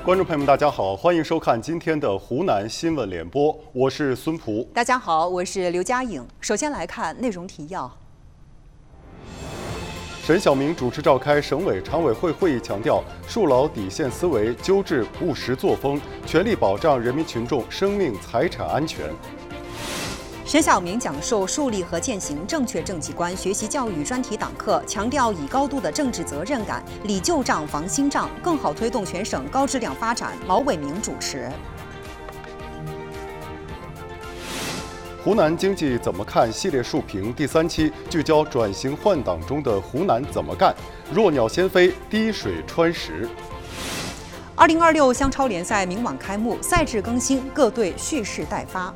观众朋友们，大家好，欢迎收看今天的湖南新闻联播，我是孙璞。 大家好，我是刘佳颖。首先来看内容提要。 沈晓明主持召开省委常委会会议，强调树牢底线思维，纠治务实作风，全力保障人民群众生命财产安全。 沈晓明讲授树立和践行正确政绩观学习教育专题党课，强调以高度的政治责任感理旧账防新账，更好推动全省高质量发展。毛伟明主持。 湖南经济怎么看系列述评第3期聚焦转型换挡中的湖南怎么干，弱鸟先飞，滴水穿石。 2026湘超联赛明晚开幕，赛制更新，各队蓄势待发。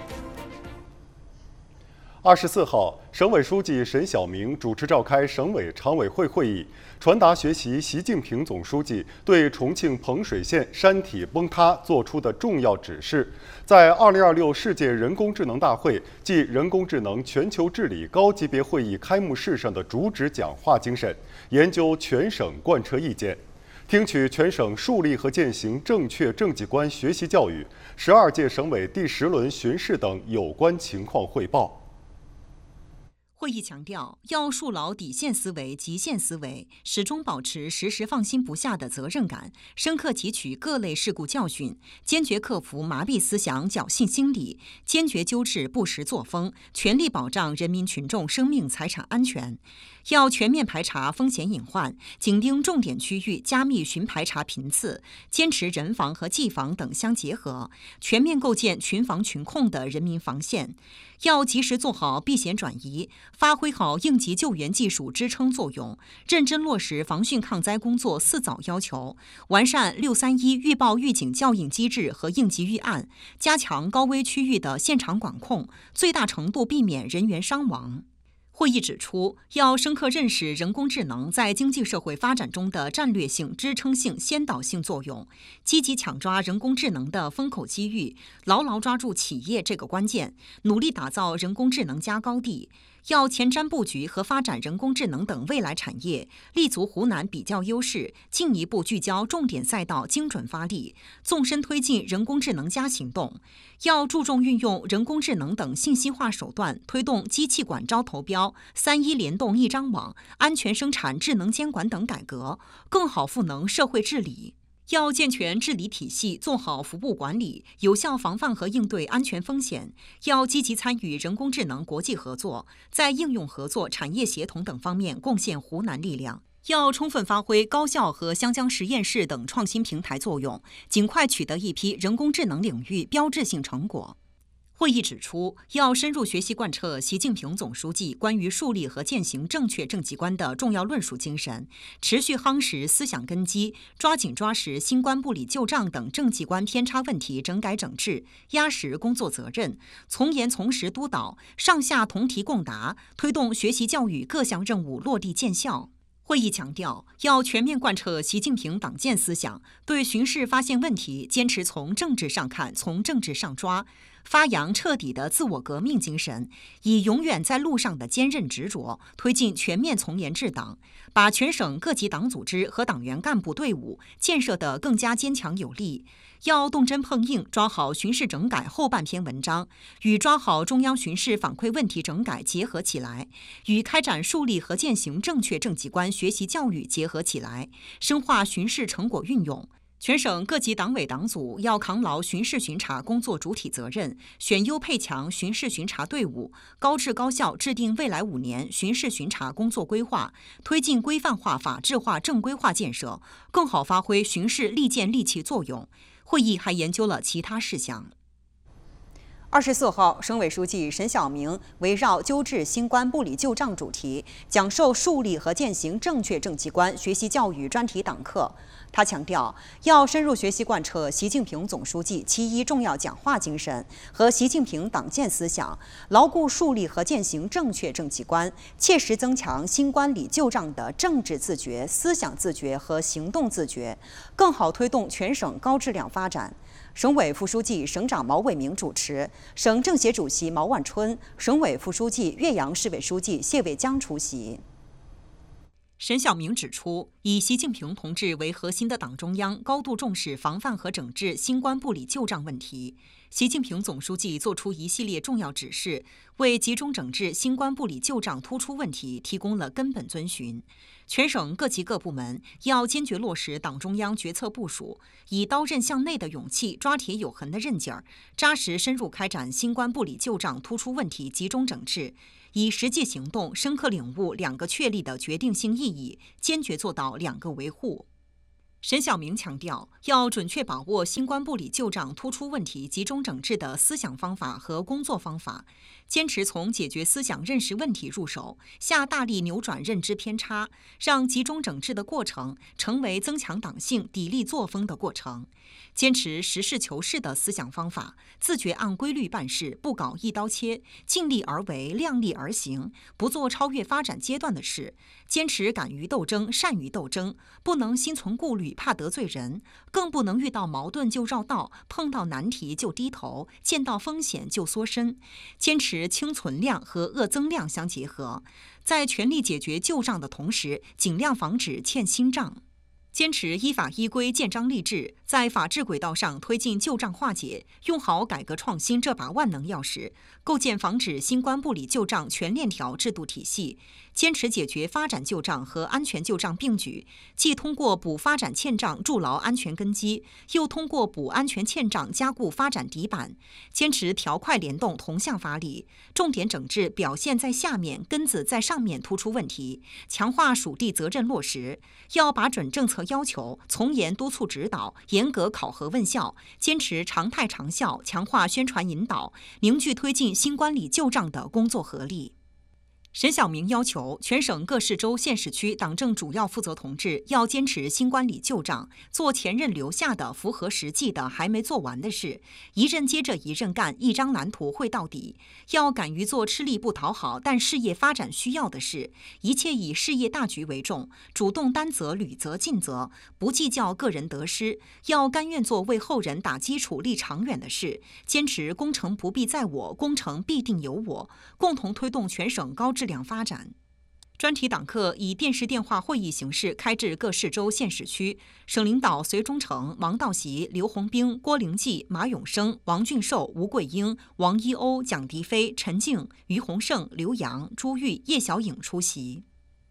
24号，省委书记沈晓明主持召开省委常委会会议，传达学习习近平总书记对重庆彭水县山体崩塌作出的重要指示，在2026世界人工智能大会暨人工智能全球治理高级别会议开幕式上的主旨讲话精神，研究全省贯彻意见，听取全省树立和践行正确政绩观学习教育12届省委第10轮巡视等有关情况汇报。 会议强调，要树牢底线思维、极限思维，始终保持时时放心不下的责任感，深刻汲取各类事故教训，坚决克服麻痹思想、侥幸心理，坚决纠治不实作风，全力保障人民群众生命财产安全。要全面排查风险隐患，紧盯重点区域，加密巡排查频次，坚持人防和技防等相结合，全面构建群防群控的人民防线。要及时做好避险转移，发挥好应急救援技术支撑作用，认真落实防汛抗灾工作4早要求，完善631预报预警校应机制和应急预案，加强高危区域的现场管控，最大程度避免人员伤亡。会议指出，要深刻认识人工智能在经济社会发展中的战略性、支撑性、先导性作用，积极抢抓人工智能的风口机遇，牢牢抓住企业这个关键，努力打造人工智能加高地。要前瞻布局和发展人工智能等未来产业，立足湖南比较优势，进一步聚焦重点赛道，精准发力，纵深推进人工智能加行动。要注重运用人工智能等信息化手段，推动机器管招投标、3.1联动一张网、安全生产智能监管等改革，更好赋能社会治理。要健全治理体系，做好服务管理，有效防范和应对安全风险。要积极参与人工智能国际合作，在应用合作、产业协同等方面贡献湖南力量。要充分发挥高校和湘江实验室等创新平台作用，尽快取得一批人工智能领域标志性成果。会议指出，要深入学习贯彻习近平总书记关于树立和践行正确政绩观的重要论述精神，持续夯实思想根基，抓紧抓实新冠不理旧账等政绩观偏差问题整改整治，压实工作责任，从严从实督导，上下同题共答，推动学习教育各项任务落地见效。会议强调，要全面贯彻习近平党建思想，对巡视发现问题，坚持从政治上看，从政治上抓，发扬彻底的自我革命精神，以永远在路上的坚韧执着，推进全面从严治党，把全省各级党组织和党员干部队伍建设得更加坚强有力。要动真碰硬，抓好巡视整改后半篇文章，与抓好中央巡视反馈问题整改结合起来，与开展树立和践行正确政绩观学习教育结合起来，深化巡视成果运用。全省各级党委党组要扛牢巡视巡查工作主体责任，选优配强巡视巡查队伍，高质高效制定未来5年巡视巡查工作规划，推进规范化、法治化、正规化建设，更好发挥巡视利剑利器作用。会议还研究了其他事项。24号，省委书记沈晓明围绕纠治新冠不理旧账主题，讲授树立和践行正确政绩观学习教育专题党课。他强调，要深入学习贯彻习近平总书记其1重要讲话精神和习近平党建思想，牢固树立和践行正确政绩观，切实增强新冠理旧账的政治自觉、思想自觉和行动自觉，更好推动全省高质量发展。省委副书记、省长毛伟明主持，省政协主席毛万春、省委副书记、岳阳市委书记谢伟江出席。 沈晓明指出，以习近平同志为核心的党中央高度重视防范和整治新冠部里旧账问题。习近平总书记作出一系列重要指示，为集中整治新冠部里旧账突出问题提供了根本遵循。全省各级各部门要坚决落实党中央决策部署，以刀刃向内的勇气、抓铁有痕的韧劲儿，扎实深入开展新冠部里旧账突出问题集中整治。以实际行动深刻领悟2个确立的决定性意义，坚决做到2个维护。沈晓明强调，要准确把握新冠部里旧账突出问题集中整治的思想方法和工作方法，坚持从解决思想认识问题入手，下大力扭转认知偏差，让集中整治的过程成为增强党性、砥砺作风的过程。坚持实事求是的思想方法，自觉按规律办事，不搞一刀切，尽力而为，量力而行，不做超越发展阶段的事。坚持敢于斗争，善于斗争，不能心存顾虑，怕得罪人，更不能遇到矛盾就绕道，碰到难题就低头，见到风险就缩身。坚持轻存量和恶增量相结合，在全力解决旧账的同时，尽量防止欠新账。坚持依法依规建章立制，在法治轨道上推进旧账化解，用好改革创新这把万能钥匙，构建防止新冠部里旧账全链条制度体系。坚持解决发展旧账和安全旧账并举，既通过补发展欠账筑牢安全根基，又通过补安全欠账加固发展底板。坚持条块联动同向发力，重点整治表现在下面、根子在上面突出问题，强化属地责任落实。要把准政策要求从严督促指导，严格考核问效，坚持常态长效，强化宣传引导，凝聚推进新冠里旧账的工作合力。沈晓明要求全省各市州县市区党政主要负责同志要坚持新冠里旧账，做前任留下的符合实际的还没做完的事，一任接着一任干，一张蓝图绘到底。要敢于做吃力不讨好但事业发展需要的事，一切以事业大局为重，主动担责、履责、尽责，不计较个人得失。要甘愿做为后人打基础、立长远的事，坚持工程不必在我，工程必定有我，共同推动全省高质量发展。专题党课以电视电话会议形式开至各市州县市区，省领导隋忠诚、王道习、刘洪兵、郭灵济、马永生、王俊寿、吴桂英、王一欧、蒋迪飞、陈静、于洪胜、刘洋、朱玉、叶小颖出席。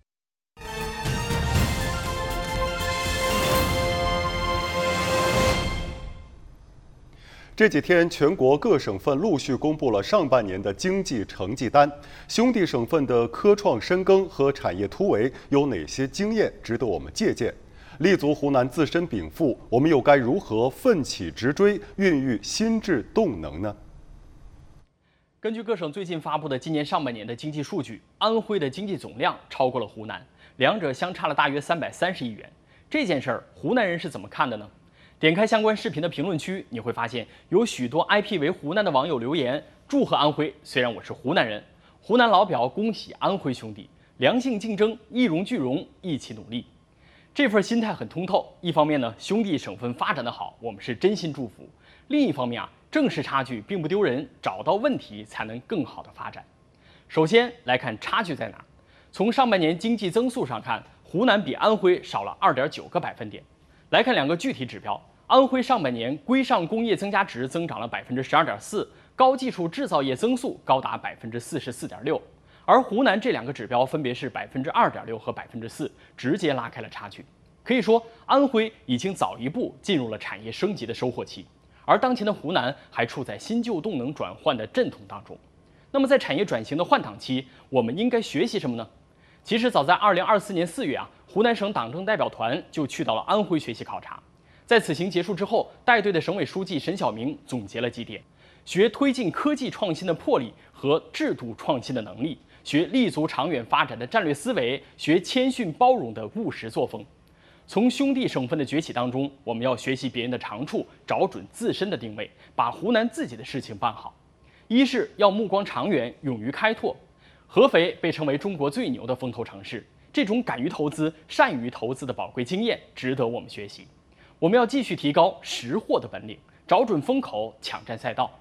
这几天，全国各省份陆续公布了上半年的经济成绩单。兄弟省份的科创深耕和产业突围有哪些经验值得我们借鉴？立足湖南自身禀赋，我们又该如何奋起直追，孕育心智动能呢？ 根据各省最近发布的今年上半年的经济数据，安徽的经济总量超过了湖南，两者相差了大约330亿元。这件事儿，湖南人是怎么看的呢？点开相关视频的评论区，你会发现有许多 IP 为湖南的网友留言，祝贺安徽。虽然我是湖南人，湖南老表恭喜安徽兄弟，良性竞争，一荣俱荣，一起努力。这份心态很通透。一方面呢，兄弟省份发展的好，我们是真心祝福；另一方面啊，正视差距并不丢人，找到问题才能更好的发展。首先来看差距在哪儿。从上半年经济增速上看，湖南比安徽少了2.9个百分点。来看2个具体指标，安徽上半年规上工业增加值增长了12.4%，高技术制造业增速高达44.6%，而湖南这2个指标分别是2.6%和4%，直接拉开了差距。可以说，安徽已经早一步进入了产业升级的收获期，而当前的湖南还处在新旧动能转换的阵痛当中。那么在产业转型的换挡期，我们应该学习什么呢？其实早在2024年4月啊，湖南省党政代表团就去到了安徽学习考察。在此行结束之后，带队的省委书记沈晓明总结了几点：学推进科技创新的魄力和制度创新的能力，学立足长远发展的战略思维，学谦逊包容的务实作风。从兄弟省份的崛起当中，我们要学习别人的长处，找准自身的定位，把湖南自己的事情办好。一是要目光长远，勇于开拓。合肥被称为中国最牛的风投城市，这种敢于投资、善于投资的宝贵经验值得我们学习。我们要继续提高识货的本领，找准风口，抢占赛道。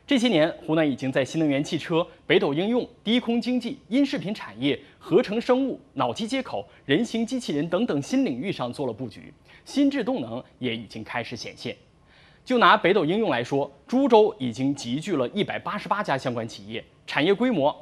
这些年，湖南已经在新能源汽车、北斗应用、低空经济、音视频产业、合成生物、脑机接口、人形机器人等等新领域上做了布局，心智动能也已经开始显现。就拿北斗应用来说，株洲已经集聚了188家相关企业，产业规模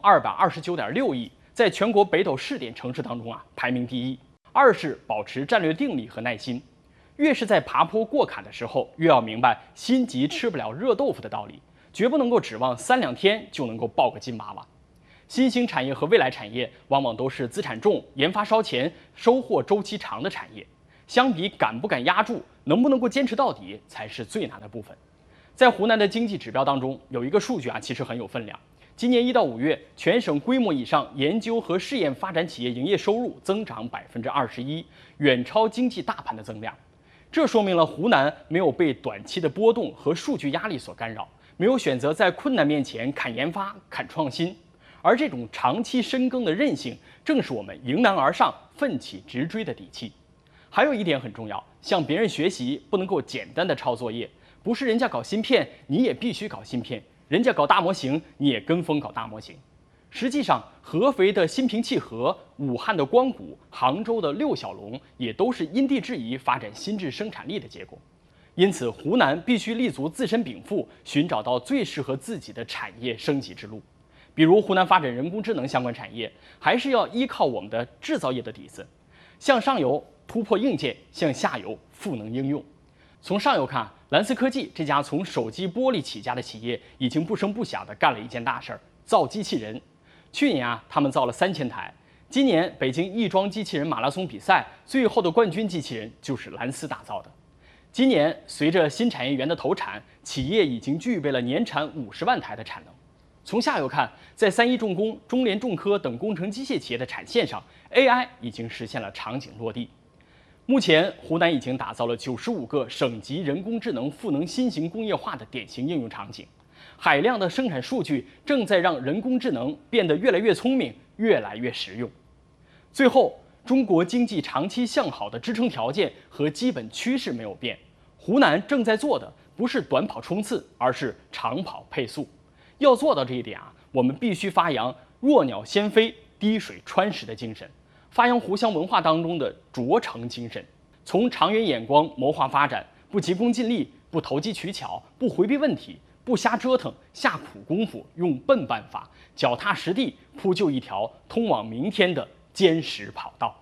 229.6亿，在全国北斗试点城市当中排名第一。二是保持战略定力和耐心，越是在爬坡过坎的时候，越要明白心急吃不了热豆腐的道理，绝不能够指望3、2天就能够抱个金娃娃。新兴产业和未来产业往往都是资产重、研发烧钱、收获周期长的产业。相比敢不敢压住，能不能够坚持到底，才是最难的部分。在湖南的经济指标当中，有一个数据其实很有分量。今年1到5月，全省规模以上研究和试验发展企业营业收入增长21%，远超经济大盘的增量。这说明了湖南没有被短期的波动和数据压力所干扰，没有选择在困难面前砍研发、砍创新。而这种长期深耕的韧性，正是我们迎难而上、奋起直追的底气。还有一点很重要，向别人学习不能够简单的抄作业，不是人家搞芯片，你也必须搞芯片；人家搞大模型，你也跟风搞大模型。实际上，合肥的新平气和、武汉的光谷、杭州的6小龙，也都是因地制宜发展新质生产力的结果。因此，湖南必须立足自身禀赋，寻找到最适合自己的产业升级之路。比如，湖南发展人工智能相关产业，还是要依靠我们的制造业的底子，向上游突破硬件，向下游赋能应用。从上游看，蓝思科技这家从手机玻璃起家的企业，已经不声不响地干了一件大事儿，造机器人。去年他们造了3000台，今年北京亦庄机器人马拉松比赛最后的冠军机器人就是蓝思打造的。今年随着新产业园的投产，企业已经具备了年产50万台的产能。从下游看，在3一重工、中联重科等工程机械企业的产线上 ，AI 已经实现了场景落地。目前，湖南已经打造了95个省级人工智能赋能新型工业化的典型应用场景。海量的生产数据正在让人工智能变得越来越聪明，越来越实用。最后，中国经济长期向好的支撑条件和基本趋势没有变。湖南正在做的不是短跑冲刺，而是长跑配速。要做到这一点我们必须发扬弱鸟先飞、滴水穿石的精神，发扬湖湘文化当中的卓成精神，从长远眼光谋划发展，不急功近利，不投机取巧，不回避问题，不瞎折腾，下苦功夫，用笨办法，脚踏实地，铺就一条通往明天的坚实跑道。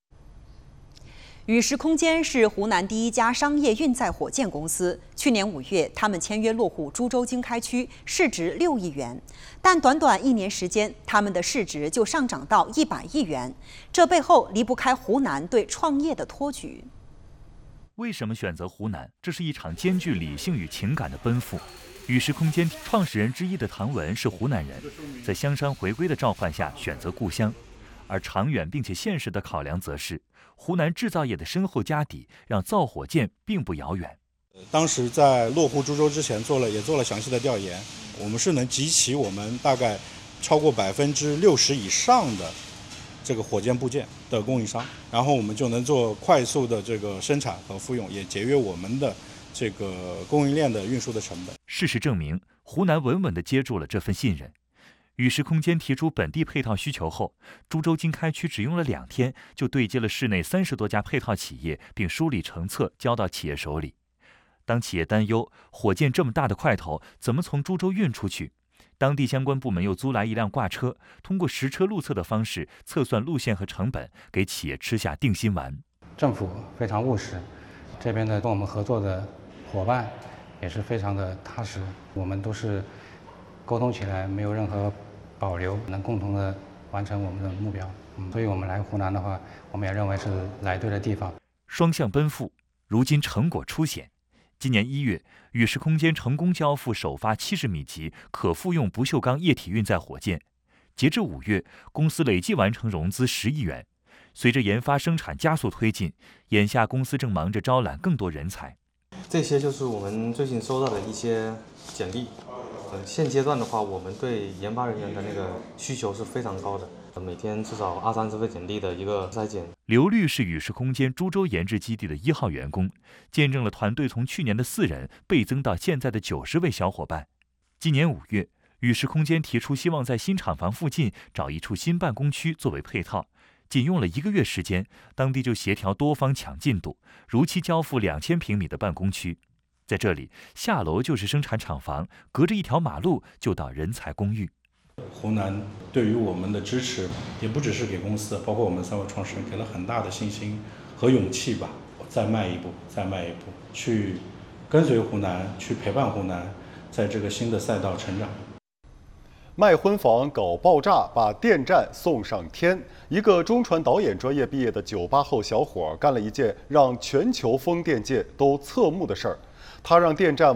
宇石空间是湖南第一家商业运载火箭公司。去年5月，他们签约落户株洲经开区，市值6亿元。但短短1年时间，他们的市值就上涨到100亿元。这背后离不开湖南对创业的托举。 为什么选择湖南？这是一场兼具理性与情感的奔赴。宇石空间创始人之一的唐文是湖南人，在香山回归的召唤下选择故乡。而长远并且现实的考量则是，湖南制造业的深厚家底让造火箭并不遥远。 当时在落户株洲之前也做了详细的调研，我们是能集齐我们大概超过60%以上的这个火箭部件的供应商，然后我们就能做快速的这个生产和复用，也节约我们的这个供应链的运输的成本。 事实证明，湖南稳稳地接住了这份信任。宇石空间提出本地配套需求后，株洲经开区只用了2天就对接了市内30多家配套企业，并梳理成册交到企业手里。当企业担忧火箭这么大的块头怎么从株洲运出去，当地相关部门又租来一辆挂车，通过实车路测的方式测算路线和成本，给企业吃下定心丸。 政府非常务实，这边的跟我们合作的伙伴也是非常的踏实，我们都是沟通起来没有任何保留，能共同的完成我们的目标。所以我们来湖南的话，我们也认为是来对了地方。 双向奔赴，如今成果初显。今年1月，宇石空间成功交付首发70米级可复用不锈钢液体运载火箭。截至5月，公司累计完成融资10亿元。随着研发生产加速推进，眼下公司正忙着招揽更多人才。 这些就是我们最近收到的一些简历。现阶段的话，我们对研发人员的那个需求是非常高的，每天至少20-30份简历的一个筛检。 刘律是宇石空间株洲研制基地的1号员工，见证了团队从去年的4人倍增到现在的90位小伙伴。 今年5月，宇石空间提出希望在新厂房附近找一处新办公区作为配套，仅用了1个月时间，当地就协调多方抢进度，如期交付2000平米的办公区。在这里，下楼就是生产厂房，隔着一条马路就到人才公寓。 湖南对于我们的支持，也不只是给公司，包括我们3位创始人，给了很大的信心和勇气吧。再迈一步，再迈一步，去跟随湖南，去陪伴湖南，在这个新的赛道成长。 卖婚房搞爆炸，把电站送上天。一个中传导演专业毕业的98后小伙干了一件让全球风电界都侧目的事儿，他让电站